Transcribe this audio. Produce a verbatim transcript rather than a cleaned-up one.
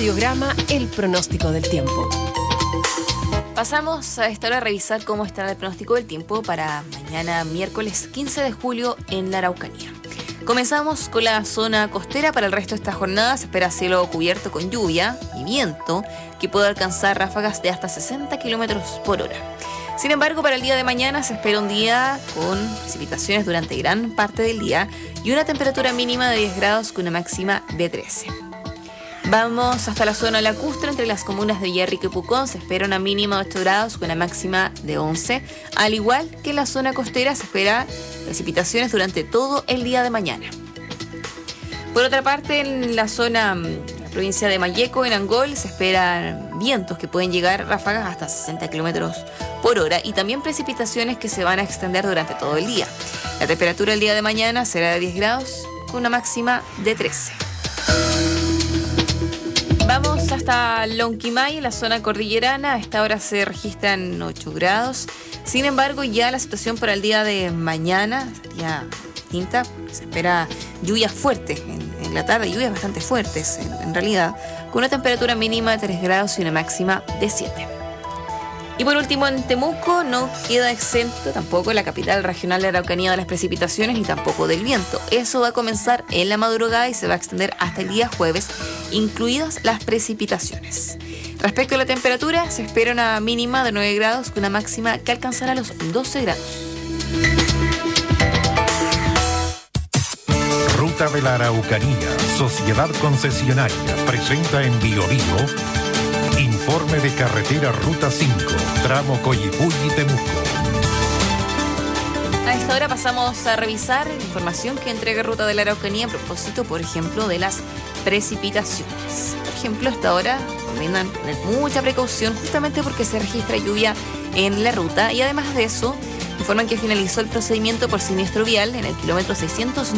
Radiograma, el pronóstico del tiempo. Pasamos a esta hora a revisar cómo está el pronóstico del tiempo para mañana miércoles quince de julio en la Araucanía. Comenzamos con la zona costera. Para el resto de esta jornada se espera cielo cubierto con lluvia y viento que puede alcanzar ráfagas de hasta sesenta kilómetros por hora. Sin embargo, para el día de mañana se espera un día con precipitaciones durante gran parte del día y una temperatura mínima de diez grados con una máxima de trece. Vamos hasta la zona lacustre. Entre las comunas de Villarrica y Pucón se espera una mínima de ocho grados con una máxima de once. Al igual que en la zona costera se espera precipitaciones durante todo el día de mañana. Por otra parte, en la zona, la provincia de Malleco, en Angol, se esperan vientos que pueden llegar ráfagas hasta sesenta kilómetros por hora y también precipitaciones que se van a extender durante todo el día. La temperatura el día de mañana será de diez grados con una máxima de trece. Vamos hasta Lonquimay, en la zona cordillerana. A esta hora se registran ocho grados. Sin embargo, ya la situación para el día de mañana sería distinta. Se espera lluvias fuertes en, en la tarde, lluvias bastante fuertes en, en realidad, con una temperatura mínima de tres grados y una máxima de siete. Y por último, en Temuco no queda exento tampoco la capital regional de Araucanía de las precipitaciones ni tampoco del viento. Eso va a comenzar en la madrugada y se va a extender hasta el día jueves, incluidas las precipitaciones. Respecto a la temperatura, se espera una mínima de nueve grados con una máxima que alcanzará los doce grados. Ruta de la Araucanía, Sociedad Concesionaria, presenta en Bio Bio informe de carretera Ruta cinco, tramo Coyipulli-Temuco. A esta hora pasamos a revisar la información que entrega Ruta de la Araucanía a propósito, por ejemplo, de las precipitaciones. Por ejemplo, hasta ahora recomiendan tener mucha precaución justamente porque se registra lluvia en la ruta y además de eso informan que finalizó el procedimiento por siniestro vial en el kilómetro seiscientos